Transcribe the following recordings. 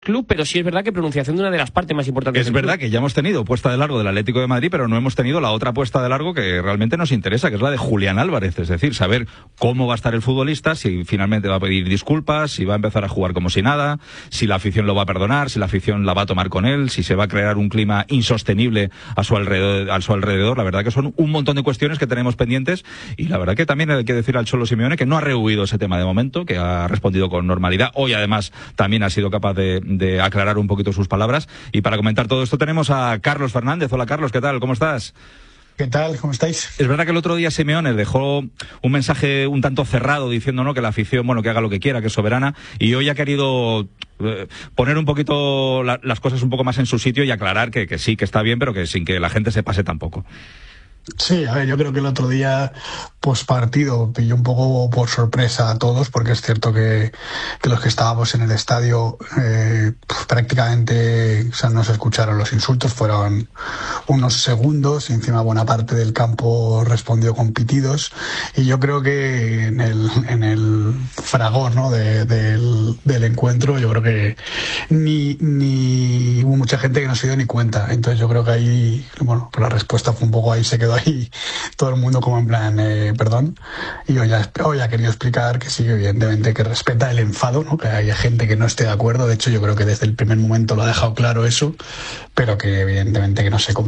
club, pero sí es verdad que pronunciación de una de las partes más importantes del club. Que ya hemos tenido puesta de largo del Atlético de Madrid, pero no hemos tenido la otra puesta de largo que realmente nos interesa, que es la de Julián Álvarez, es decir, saber cómo va a estar el futbolista, si finalmente va a pedir disculpas, si va a empezar a jugar como si nada, si la afición lo va a perdonar, si la afición la va a tomar con él, si se va a crear un clima insostenible a su alrededor. La verdad que son un montón de cuestiones que tenemos pendientes, y la verdad que también hay que decir al Cholo Simeone que no ha rehuido ese tema de momento, que ha respondido con normalidad. Hoy además también ha sido capaz de aclarar un poquito sus palabras. Y para comentar todo esto tenemos a Carlos Fernández. Hola Carlos, ¿qué tal? ¿Cómo estás? ¿Qué tal? ¿Cómo estáis? Es verdad que el otro día Simeone dejó un mensaje un tanto cerrado diciendo, ¿no?, que la afición, bueno, que haga lo que quiera, que es soberana, y hoy ha querido poner un poquito las cosas un poco más en su sitio y aclarar que sí, que está bien, pero que sin que la gente se pase tampoco. Sí, a ver, yo creo que el otro día postpartido pilló un poco por sorpresa a todos, porque es cierto que los que estábamos en el estadio prácticamente, o sea, no se escucharon los insultos, fueron unos segundos y encima buena parte del campo respondió con pitidos, y yo creo que en el fragor, ¿no?, del encuentro, yo creo que ni hubo mucha gente que no se dio ni cuenta. Entonces yo creo que ahí, bueno, pues la respuesta fue un poco ahí, se quedó ahí todo el mundo como en plan perdón, y hoy ha querido explicar que sí, evidentemente que respeta el enfado, ¿no?, que hay gente que no esté de acuerdo. De hecho yo creo que desde el primer momento lo ha dejado claro eso, pero que evidentemente que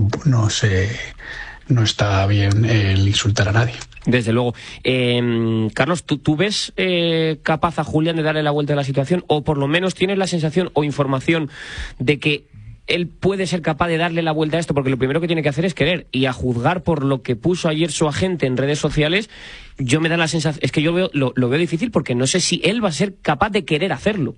no está bien el insultar a nadie. Desde luego. Carlos, ¿tú ves capaz a Julián de darle la vuelta a la situación, o por lo menos tienes la sensación o información de que él puede ser capaz de darle la vuelta a esto? Porque lo primero que tiene que hacer es querer, y a juzgar por lo que puso ayer su agente en redes sociales, yo me da la sensación, es que yo lo veo difícil, porque no sé si él va a ser capaz de querer hacerlo.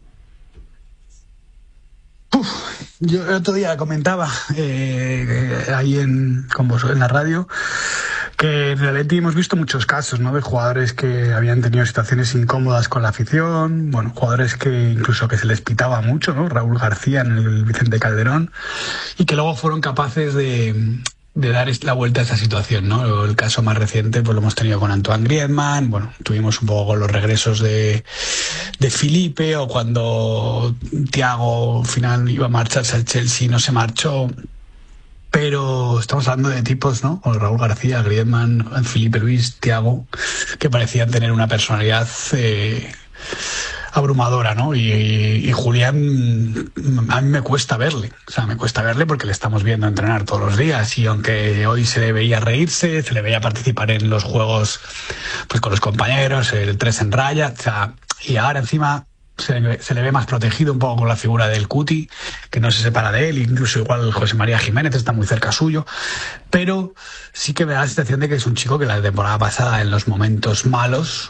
Yo el otro día comentaba ahí en la radio que en el Atleti hemos visto muchos casos, ¿no?, de jugadores que habían tenido situaciones incómodas con la afición, bueno, jugadores que incluso que se les pitaba mucho, ¿no?, Raúl García en el Vicente Calderón, y que luego fueron capaces de dar la vuelta a esa situación, ¿no? El caso más reciente pues lo hemos tenido con Antoine Griezmann, bueno, tuvimos un poco con los regresos de Felipe, o cuando Thiago al final iba a marcharse al Chelsea, no se marchó. Pero estamos hablando de tipos, ¿no?, como Raúl García, Griezmann, Felipe Luis, Thiago, que parecían tener una personalidad abrumadora, ¿no? Y Julián, a mí me cuesta verle, porque le estamos viendo entrenar todos los días, y aunque hoy se le veía reírse, se le veía participar en los juegos pues con los compañeros, el 3 en raya, o sea, y ahora encima se le ve más protegido un poco con la figura del Cuti, que no se separa de él, incluso igual José María Jiménez está muy cerca suyo, pero sí que me da la sensación de que es un chico que la temporada pasada, en los momentos malos,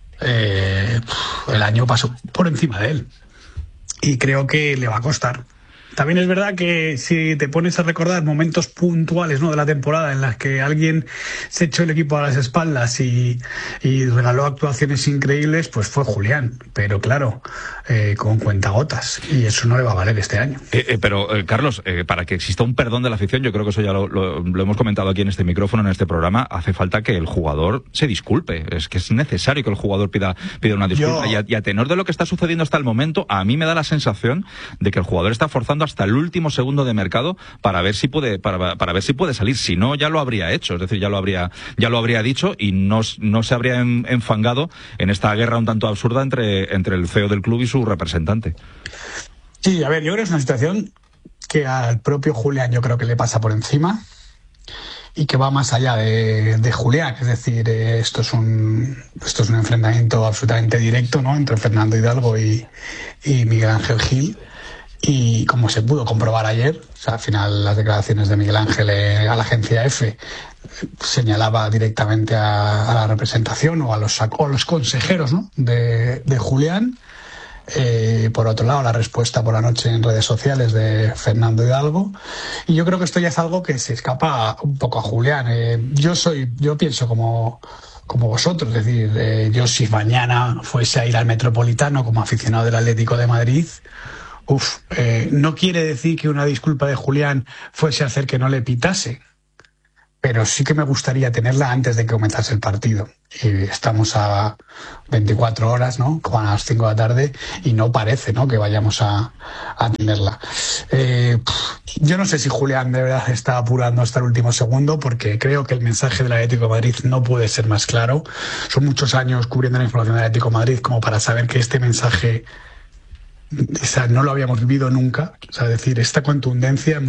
el año pasó por encima de él, y creo que le va a costar. También es verdad que si te pones a recordar momentos puntuales, ¿no?, de la temporada en las que alguien se echó el equipo a las espaldas y regaló actuaciones increíbles, pues fue Julián. Pero claro, con cuentagotas. Y eso no le va a valer este año. Pero Carlos, para que exista un perdón de la afición, yo creo que eso ya lo hemos comentado aquí en este micrófono, en este programa, hace falta que el jugador se disculpe. Es que es necesario que el jugador pida una disculpa. Y a tenor de lo que está sucediendo hasta el momento, a mí me da la sensación de que el jugador está forzando hasta el último segundo de mercado para ver si puede salir. Si no, ya lo habría hecho, es decir, ya lo habría dicho, y no se habría enfangado en esta guerra un tanto absurda entre el CEO del club y su representante. Sí, a ver, yo creo que es una situación que al propio Julián yo creo que le pasa por encima, y que va más allá de Julián. Es decir, esto es un enfrentamiento absolutamente directo, ¿no?, entre Fernando Hidalgo y Miguel Ángel Gil. Y como se pudo comprobar ayer, o sea, al final las declaraciones de Miguel Ángel a la agencia EFE señalaba directamente a la representación o a los consejeros, ¿no?, de Julián. Por otro lado, la respuesta por la noche en redes sociales de Fernando Hidalgo. Y yo creo que esto ya es algo que se escapa un poco a Julián. Yo pienso como vosotros, es decir, yo si mañana fuese a ir al Metropolitano como aficionado del Atlético de Madrid, no quiere decir que una disculpa de Julián fuese a hacer que no le pitase, pero sí que me gustaría tenerla antes de que comenzase el partido. Y estamos a 24 horas, ¿no? Como a las 5 de la tarde, y no parece, ¿no?, que vayamos a tenerla. Yo no sé si Julián de verdad está apurando hasta el último segundo, porque creo que el mensaje del Atlético de Madrid no puede ser más claro. Son muchos años cubriendo la información del Atlético de Madrid como para saber que este mensaje, o sea, no lo habíamos vivido nunca. O sea, decir, esta contundencia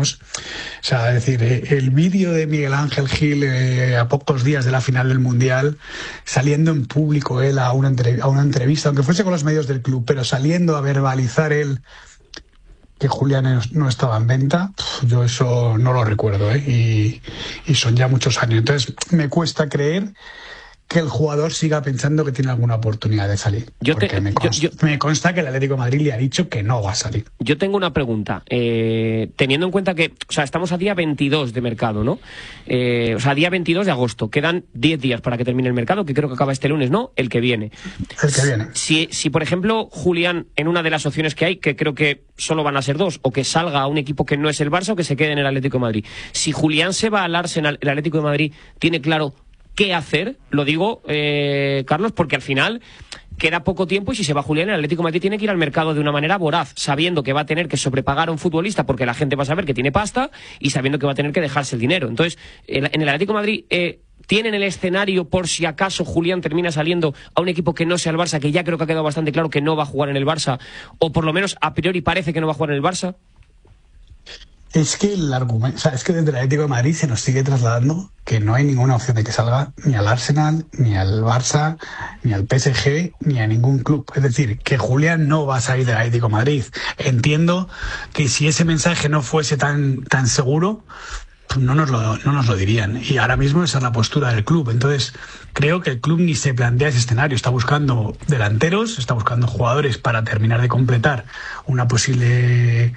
el vídeo de Miguel Ángel Gil a pocos días de la final del Mundial, saliendo en público él a una entrevista, aunque fuese con los medios del club, pero saliendo a verbalizar él que Julián no estaba en venta, yo eso no lo recuerdo, y son ya muchos años. Entonces me cuesta creer que el jugador siga pensando que tiene alguna oportunidad de salir. Me consta que el Atlético de Madrid le ha dicho que no va a salir. Yo tengo una pregunta. Teniendo en cuenta que, o sea, estamos a día 22 de mercado, ¿no? O sea, día 22 de agosto. Quedan 10 días para que termine el mercado, que creo que acaba este lunes, ¿no? El que viene. El que viene. Si por ejemplo, Julián, en una de las opciones que hay, que creo que solo van a ser dos, o que salga a un equipo que no es el Barça o que se quede en el Atlético de Madrid. Si Julián se va al Arsenal, el Atlético de Madrid tiene claro qué hacer, lo digo, Carlos, porque al final queda poco tiempo y si se va Julián, el Atlético de Madrid tiene que ir al mercado de una manera voraz, sabiendo que va a tener que sobrepagar a un futbolista porque la gente va a saber que tiene pasta y sabiendo que va a tener que dejarse el dinero. Entonces, en el Atlético de Madrid tienen el escenario por si acaso Julián termina saliendo a un equipo que no sea el Barça, que ya creo que ha quedado bastante claro que no va a jugar en el Barça, o por lo menos a priori parece que no va a jugar en el Barça. Es que el argumento, o sea, es que desde el Atlético de Madrid se nos sigue trasladando que no hay ninguna opción de que salga ni al Arsenal, ni al Barça, ni al PSG, ni a ningún club. Es decir, que Julián no va a salir del Atlético de Madrid. Entiendo que si ese mensaje no fuese tan seguro, pues no nos lo dirían. Y ahora mismo esa es la postura del club. Entonces, creo que el club ni se plantea ese escenario. Está buscando delanteros, está buscando jugadores para terminar de completar un posible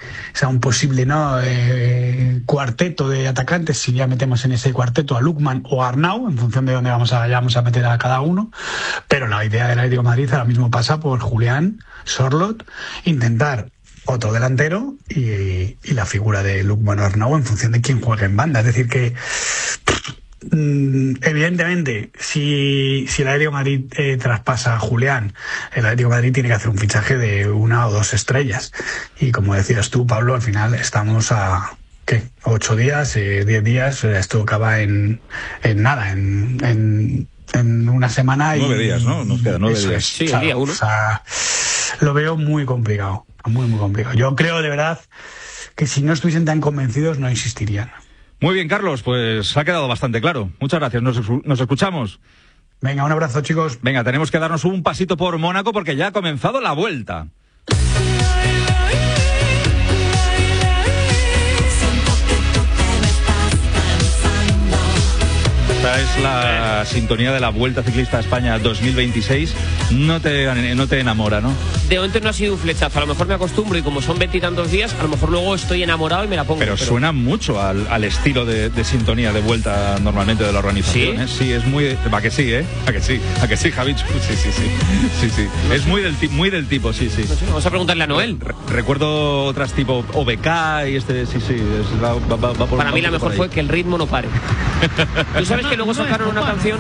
cuarteto de atacantes, si ya metemos en ese cuarteto a Lookman o a Arnau, en función de dónde vamos a meter a cada uno. Pero la idea del Atlético de Madrid ahora mismo pasa por Julián, Sorloth, intentar otro delantero y la figura de Lookman o Arnau en función de quién juegue en banda. Es decir que evidentemente si el Atlético de Madrid traspasa a Julián, el Atlético de Madrid tiene que hacer un fichaje de 1 o 2 estrellas, y como decías tú, Pablo, al final estamos a 8 días, 10 días, esto acaba en nada, en una semana. 9 días, ¿no? Nos quedan 9 días. Sí, claro, el día 1. O sea, lo veo muy complicado, muy complicado. Yo creo de verdad que si no estuviesen tan convencidos no insistirían. Muy bien, Carlos, pues ha quedado bastante claro. Muchas gracias, nos escuchamos. Venga, un abrazo, chicos. Venga, tenemos que darnos un pasito por Mónaco porque ya ha comenzado la vuelta. Esta es la sintonía de la Vuelta Ciclista a España 2026. No te enamora, ¿no? De momento no ha sido un flechazo. A lo mejor me acostumbro y como son 20 y tantos días, a lo mejor luego estoy enamorado y me la pongo. Pero suena mucho al estilo de sintonía de vuelta normalmente de la organización. ¿Sí? Sí, es muy... ¿A que sí, eh? ¿A que sí, Javichu? Sí. No es sé. muy del tipo, sí. No sé, vamos a preguntarle a Noel. Recuerdo otras tipo OBK y va por... Para mí la mejor fue que el ritmo no pare. ¿Tú sabes que luego sacaron una canción?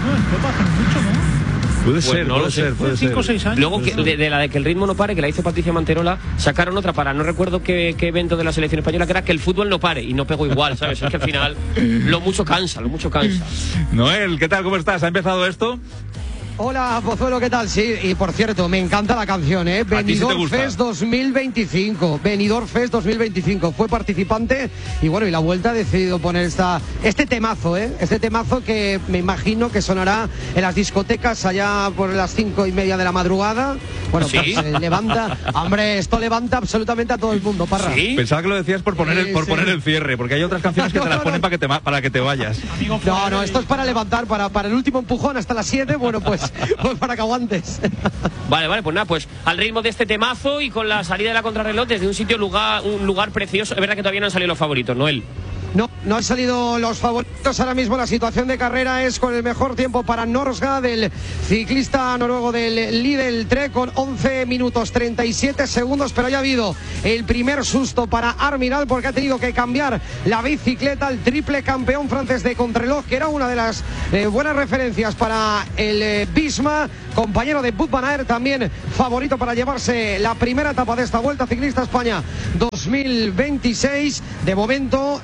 Puede ser. 5 o 6 años. Luego de la de que el ritmo no pare, que la hizo Patricia Manterola, sacaron otra para, no recuerdo qué evento de la selección española, que era que el fútbol no pare, y no pegó igual, ¿sabes? Es que al final lo mucho cansa. Noel, ¿qué tal? ¿Cómo estás? ¿Ha empezado esto? Hola, Pozuelo, ¿qué tal? Sí, y por cierto, me encanta la canción, ¿eh? Benidorm Fest 2025. Benidorm Fest 2025. Fue participante y bueno, y la Vuelta ha decidido poner este temazo, ¿eh? Este temazo que me imagino que sonará en las discotecas allá por las 5:30 de la madrugada. Bueno, ¿sí? Pues levanta. Hombre, esto levanta absolutamente a todo el mundo, Parra. ¿Sí? Pensaba que lo decías por poner el cierre, porque hay otras canciones que te las ponen para que te vayas. No, esto es para levantar, para el último empujón hasta las 7, bueno, pues para que aguantes. Vale, pues nada, pues al ritmo de este temazo y con la salida de la contrarreloj desde un lugar precioso. Es verdad que todavía no han salido los favoritos, Noel. No han salido los favoritos. Ahora mismo la situación de carrera es con el mejor tiempo para Norsgaard, el ciclista noruego del Lidl Trek, con 11 minutos 37 segundos, pero ya ha habido el primer susto para Armiral porque ha tenido que cambiar la bicicleta. El triple campeón francés de contrarreloj, que era una de las buenas referencias para el Bisma, compañero de Wout van Aert, también favorito para llevarse la primera etapa de esta Vuelta Ciclista España 2026. De momento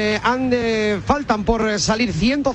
faltan por salir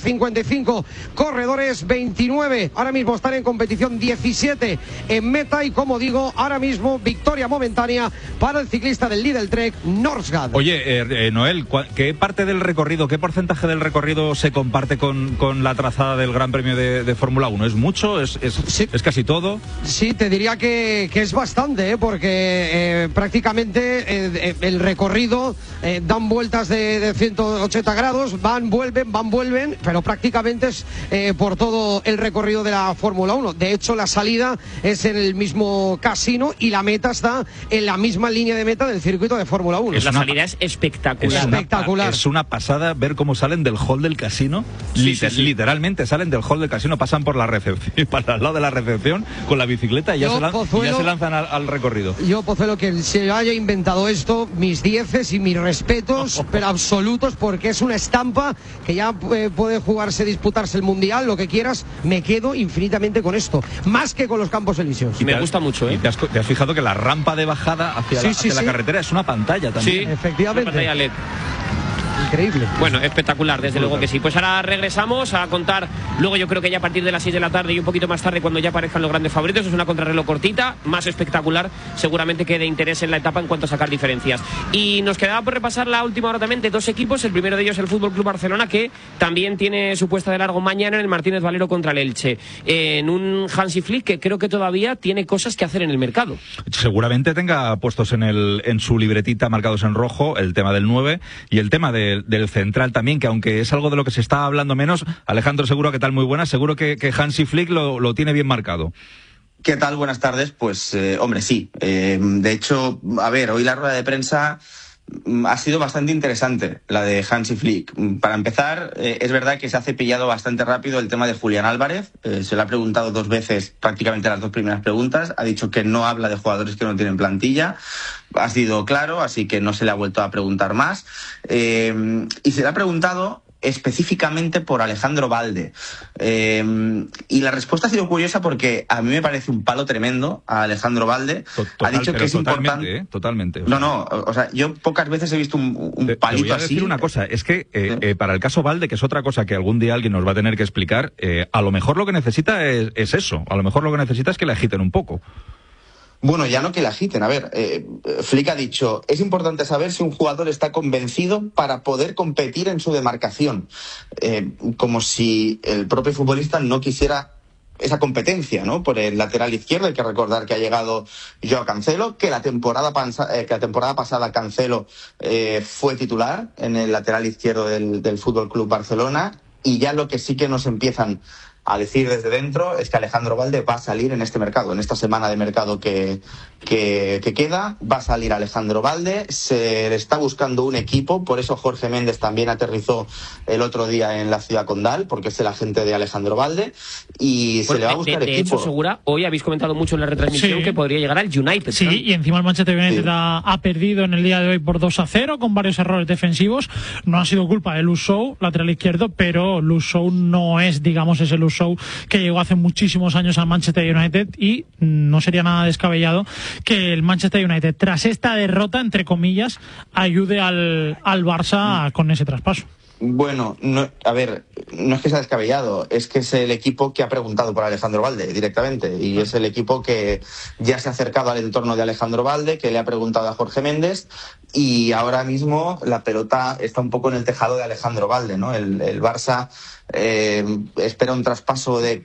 155 corredores, 29 ahora mismo están en competición, 17 en meta, y como digo, ahora mismo victoria momentánea para el ciclista del Lidl Trek, Norsgaard. Oye, Noel, ¿qué parte del recorrido, qué porcentaje del recorrido se comparte con la trazada del Gran Premio de Fórmula 1? ¿Es mucho? ¿Es casi todo? Sí, te diría que es bastante, porque prácticamente el recorrido dan vueltas de 180 grados, van, vuelven, pero prácticamente es por todo el recorrido de la Fórmula 1. De hecho, la salida es en el mismo casino y la meta está en la misma línea de meta del circuito de Fórmula 1. La salida es espectacular. Es una pasada ver cómo salen del hall del casino. Sí. Literalmente salen del hall del casino, pasan por la recepción, para al lado de la recepción con la bicicleta y ya se lanzan al recorrido. Yo, Pozuelo, que se haya inventado esto, mis dieces y mis respetos, pero absolutos, porque es una estampa que ya puede jugarse, disputarse el Mundial, lo que quieras. Me quedo infinitamente con esto, más que con los Campos Elíseos. Y me gusta mucho, ¿eh? ¿Y te has fijado que la rampa de bajada hacia la carretera es una pantalla también? Sí, efectivamente. Una pantalla LED. Increíble. Bueno, espectacular, desde luego que sí. Pues ahora regresamos a contar, luego yo creo que ya a partir de las 6 de la tarde y un poquito más tarde, cuando ya aparezcan los grandes favoritos. Es una contrarreloj cortita, más espectacular, seguramente que de interés en la etapa en cuanto a sacar diferencias. Y nos quedaba por repasar la última hora también de dos equipos. El primero de ellos el Fútbol Club Barcelona, que también tiene su puesta de largo mañana en el Martínez Valero contra el Elche, en un Hansi Flick que creo que todavía tiene cosas que hacer en el mercado. Seguramente tenga puestos en su libretita marcados en rojo el tema del 9 y el tema del central también, que aunque es algo de lo que se está hablando menos. Alejandro Seguro, ¿qué tal? Muy buenas. Seguro que Hansi Flick lo tiene bien marcado. ¿Qué tal? Buenas tardes. Pues, hombre, sí. De hecho, a ver, hoy la rueda de prensa ha sido bastante interesante, la de Hansi Flick. Para empezar, es verdad que se ha cepillado bastante rápido el tema de Julián Álvarez. Se le ha preguntado 2 veces, prácticamente las 2 primeras preguntas. Ha dicho que no habla de jugadores que no tienen plantilla. Ha sido claro, así que no se le ha vuelto a preguntar más. Y se le ha preguntado específicamente por Alejandro Balde. Y la respuesta ha sido curiosa porque a mí me parece un palo tremendo a Alejandro Balde. Ha dicho que es importante. Totalmente. O sea, yo pocas veces he visto un palito así. Te voy a decir una cosa, es que para el caso Balde, que es otra cosa que algún día alguien nos va a tener que explicar, a lo mejor lo que necesita es eso. A lo mejor lo que necesita es que le agiten un poco. Bueno, ya no que le agiten. A ver, Flick ha dicho, es importante saber si un jugador está convencido para poder competir en su demarcación. Como si el propio futbolista no quisiera esa competencia, ¿no? Por el lateral izquierdo. Hay que recordar que ha llegado Joao Cancelo, que la temporada pasada Cancelo fue titular en el lateral izquierdo del Fútbol Club Barcelona. Y ya lo que sí que nos empiezan a decir desde dentro es que Alejandro Balde va a salir en este mercado, en esta semana de mercado que queda, va a salir Alejandro Balde. Se le está buscando un equipo, por eso Jorge Méndez también aterrizó el otro día en la ciudad condal, porque es el agente de Alejandro Balde, y se le va a buscar equipo. De hecho, Segura, hoy habéis comentado mucho en la retransmisión que podría llegar al United. Sí, ¿no? Y encima el Manchester United ha perdido en el día de hoy por 2-0, con varios errores defensivos. No ha sido culpa de Luke Shaw, lateral izquierdo, pero Luke Shaw no es, digamos, ese Luke Shaw que llegó hace muchísimos años al Manchester United, y no sería nada descabellado que el Manchester United, tras esta derrota, entre comillas, ayude al Barça con ese traspaso. Bueno, no es que sea descabellado, es que es el equipo que ha preguntado por Alejandro Balde directamente, y es el equipo que ya se ha acercado al entorno de Alejandro Balde, que le ha preguntado a Jorge Méndez, y ahora mismo la pelota está un poco en el tejado de Alejandro Balde, ¿no? El Barça espera un traspaso de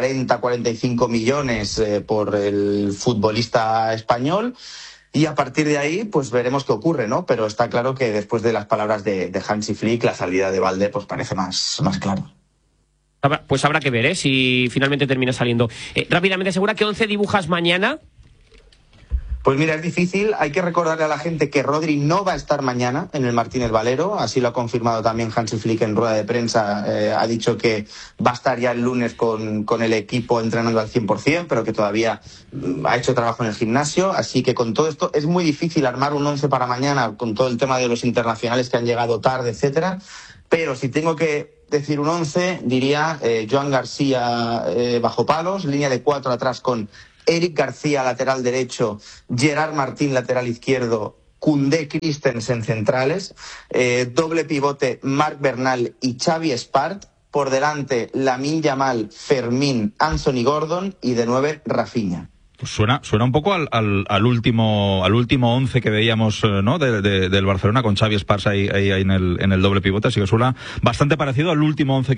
40-45 millones por el futbolista español. Y a partir de ahí, pues veremos qué ocurre, ¿no? Pero está claro que después de las palabras de Hansi Flick, la salida de Balde pues parece más claro. Pues habrá que ver, si finalmente termina saliendo. Rápidamente, Segura, ¿qué 11 dibujas mañana? Pues mira, es difícil. Hay que recordarle a la gente que Rodri no va a estar mañana en el Martínez Valero. Así lo ha confirmado también Hansi Flick en rueda de prensa. Ha dicho que va a estar ya el lunes con el equipo entrenando al 100%, pero que todavía ha hecho trabajo en el gimnasio. Así que con todo esto es muy difícil armar un 11 para mañana, con todo el tema de los internacionales que han llegado tarde, etcétera. Pero si tengo que decir un 11, diría Joan García bajo palos, línea de 4 atrás con Eric García, lateral derecho, Gerard Martín, lateral izquierdo, Koundé, Christensen, centrales, doble pivote, Marc Bernal y Xavi Espart, por delante Lamine Yamal, Fermín, Anthony Gordon y de 9 Rafinha. Pues suena un poco al último 11 que veíamos, ¿no? del Barcelona con Xavi Espart ahí en el doble pivote, así que suena bastante parecido al último 11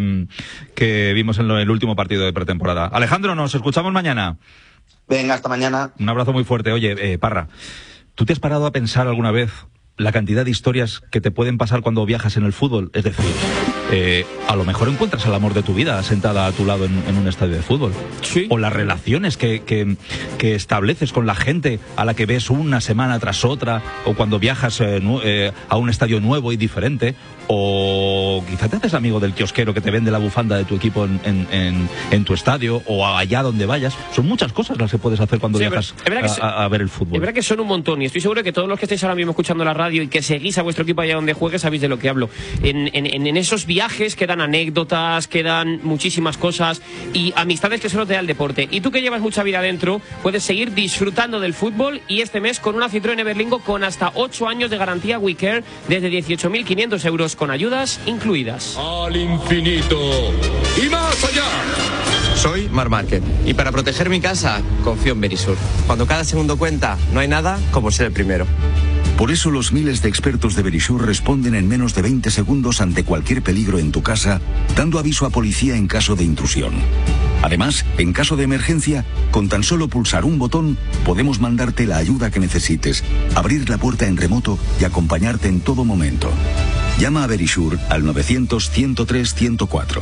que vimos en el último partido de pretemporada. Alejandro, nos escuchamos mañana. Venga, hasta mañana. Un abrazo muy fuerte. Oye, Parra, ¿tú te has parado a pensar alguna vez la cantidad de historias que te pueden pasar cuando viajas en el fútbol? Es decir, a lo mejor encuentras al amor de tu vida sentada a tu lado en un estadio de fútbol. Sí. O las relaciones que estableces con la gente a la que ves una semana tras otra, o cuando viajas a un estadio nuevo y diferente, o quizá te haces amigo del kiosquero que te vende la bufanda de tu equipo en tu estadio, o allá donde vayas. Son muchas cosas las que puedes hacer cuando viajas a ver el fútbol. Es verdad que son un montón, y estoy seguro que todos los que estáis ahora mismo escuchando la radio y que seguís a vuestro equipo allá donde juegue sabéis de lo que hablo. En esos viajes quedan anécdotas, quedan muchísimas cosas y amistades que solo te da el deporte. Y tú que llevas mucha vida adentro, puedes seguir disfrutando del fútbol, y este mes con una Citroën Berlingo con hasta 8 años de garantía WeCare desde 18.500 euros con ayudas incluidas. Al infinito y más allá. Soy Marc Márquez y para proteger mi casa confío en Verisur. Cuando cada segundo cuenta, no hay nada como ser el primero. Por eso los miles de expertos de Verisur responden en menos de 20 segundos ante cualquier peligro en tu casa, dando aviso a policía en caso de intrusión. Además, en caso de emergencia, con tan solo pulsar un botón, podemos mandarte la ayuda que necesites, abrir la puerta en remoto y acompañarte en todo momento. Llama a Verisur al 900-103-104.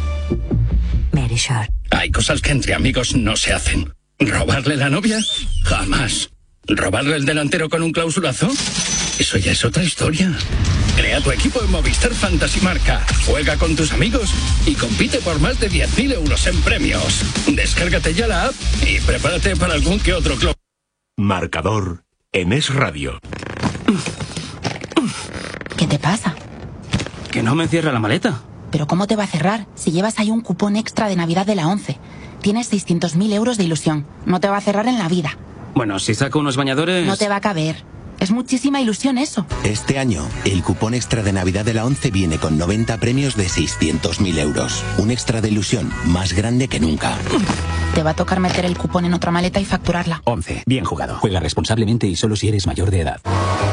Verisur. Hay cosas que entre amigos no se hacen. ¿Robarle la novia? Jamás. ¿Robarle el delantero con un clausulazo? Eso ya es otra historia. Crea tu equipo en Movistar Fantasy Marca. Juega con tus amigos y compite por más de 10.000 euros en premios. Descárgate ya la app y prepárate para algún que otro club. Marcador en Es Radio. ¿Qué te pasa? Que no me cierra la maleta. ¿Pero cómo te va a cerrar si llevas ahí un cupón extra de Navidad de la 11? Tienes 600.000 euros de ilusión. No te va a cerrar en la vida. Bueno, si saco unos bañadores... No te va a caber. Es muchísima ilusión eso. Este año, el cupón extra de Navidad de la 11 viene con 90 premios de 600.000 euros. Un extra de ilusión más grande que nunca. Te va a tocar meter el cupón en otra maleta y facturarla. 11. Bien jugado. Juega responsablemente y solo si eres mayor de edad.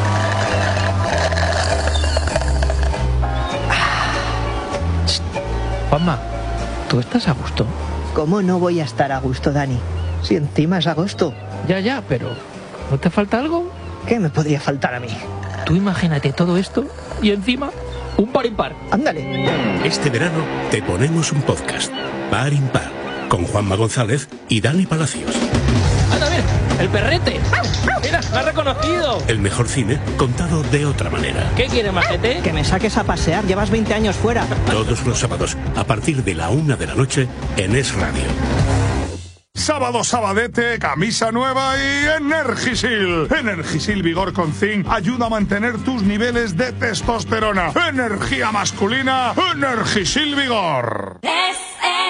Juanma, ¿tú estás a gusto? ¿Cómo no voy a estar a gusto, Dani? Si encima es agosto. Ya, pero ¿no te falta algo? ¿Qué me podría faltar a mí? Tú imagínate todo esto y encima un par impar. Ándale. Este verano te ponemos un podcast. Par impar. Con Juanma González y Dani Palacios. ¡Anda, mira! ¡El perrete! ¡Mira, me ha reconocido! El mejor cine contado de otra manera. ¿Qué quieres, majete? Que me saques a pasear, llevas 20 años fuera. Todos los sábados, a partir de la 1 de la noche, en Es Radio. Sábado, sabadete, camisa nueva y Energisil. Energisil Vigor con Zinc ayuda a mantener tus niveles de testosterona. Energía masculina, Energisil Vigor. Es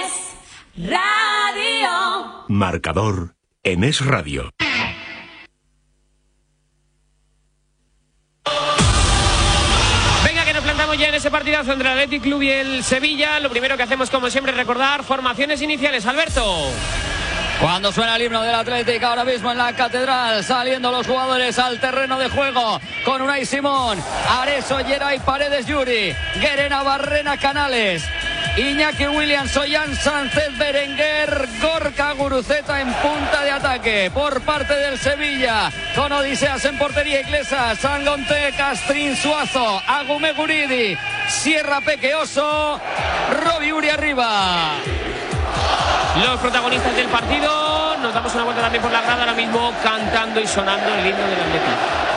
Radio. Marcador en Es Radio. Venga, que nos plantamos ya en ese partidazo entre el Athletic Club y el Sevilla. Lo primero que hacemos, como siempre, es recordar formaciones iniciales. Alberto. Cuando suena el himno del Athletic ahora mismo en la Catedral, saliendo los jugadores al terreno de juego con Unai Simón, Areso, Geray, Paredes, Yuri, Guerena, Barrena, Canales, Iñaki Williams, Ollán, Sánchez, Berenguer, Gorka, Guruceta en punta de ataque por parte del Sevilla, con Odiseas en portería, Iglesias, Sangonte, Castrín, Suazo, Agume, Guridi, Sierra, Pequeoso, Robi Uri arriba. Los protagonistas del partido, nos damos una vuelta también por la grada, ahora mismo cantando y sonando el himno del Atlético.